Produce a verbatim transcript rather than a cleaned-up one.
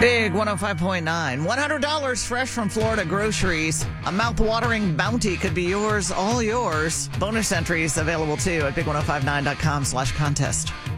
Big one oh five point nine. one hundred dollars fresh from Florida groceries. A mouth-watering bounty could be yours, all yours. Bonus entries available too at big ten fifty-nine dot com slash contest.